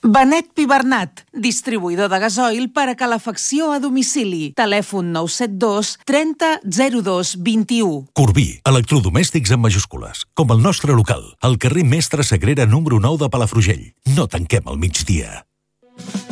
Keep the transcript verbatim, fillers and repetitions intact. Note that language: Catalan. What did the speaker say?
Benet Pi Bernat, distribuïdor de gasoil per a calefacció a domicili. Telèfon nou set dos trenta zero dos vint u. Corbí, electrodomèstics en majúscules, com el nostre local, al carrer Mestre Sagrera número nou de Palafrugell. No tanquem al migdia.